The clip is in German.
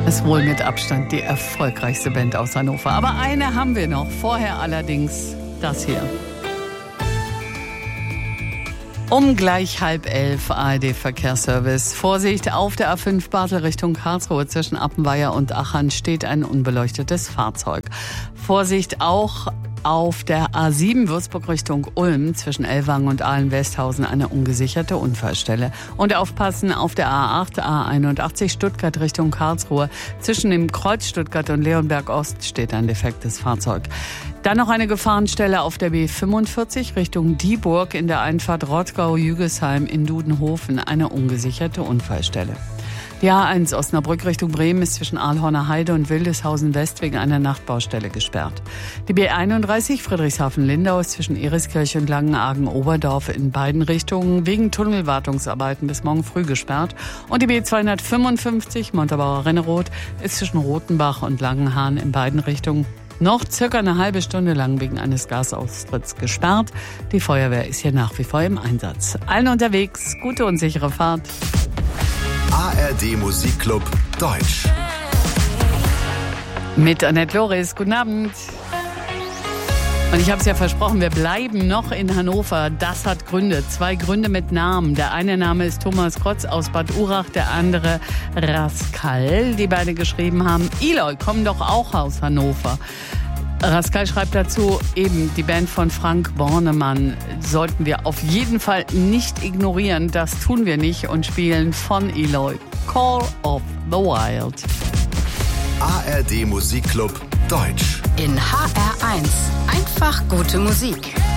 Ist wohl mit Abstand die erfolgreichste Band aus Hannover. Aber eine haben wir noch. Vorher allerdings das hier. Um gleich 10:30 ARD-Verkehrsservice. Vorsicht, auf der A5 Bartel Richtung Karlsruhe zwischen Appenweier und Achern steht ein unbeleuchtetes Fahrzeug. Vorsicht auch auf der A7 Würzburg Richtung Ulm zwischen Ellwangen und Ahlen-Westhausen eine ungesicherte Unfallstelle. Und aufpassen auf der A8, A81 Stuttgart Richtung Karlsruhe. Zwischen dem Kreuz Stuttgart und Leonberg Ost steht ein defektes Fahrzeug. Dann noch eine Gefahrenstelle auf der B45 Richtung Dieburg in der Einfahrt Rottgau-Jügesheim in Dudenhofen, eine ungesicherte Unfallstelle. Die A1 Osnabrück Richtung Bremen ist zwischen Ahlhorner Heide und Wildeshausen West wegen einer Nachtbaustelle gesperrt. Die B31 Friedrichshafen-Lindau ist zwischen Eriskirch und Langenargen-Oberdorf in beiden Richtungen wegen Tunnelwartungsarbeiten bis morgen früh gesperrt. Und die B255 Montabaur-Renneroth ist zwischen Rothenbach und Langenhahn in beiden Richtungen noch circa eine halbe Stunde lang wegen eines Gasaustritts gesperrt. Die Feuerwehr ist hier nach wie vor im Einsatz. Allen unterwegs, gute und sichere Fahrt. ARD Musikclub Deutsch. Mit Annette Loris. Guten Abend. Und ich habe es ja versprochen, wir bleiben noch in Hannover. Das hat Gründe. 2 Gründe mit Namen. Der eine Name ist Thomas Krotz aus Bad Urach, der andere Rascal, die beide geschrieben haben. Eloy kommen doch auch aus Hannover. Rascal schreibt dazu, eben die Band von Frank Bornemann sollten wir auf jeden Fall nicht ignorieren. Das tun wir nicht und spielen von Eloy Call of the Wild. ARD Musikclub Deutsch. In HR1 einfach gute Musik.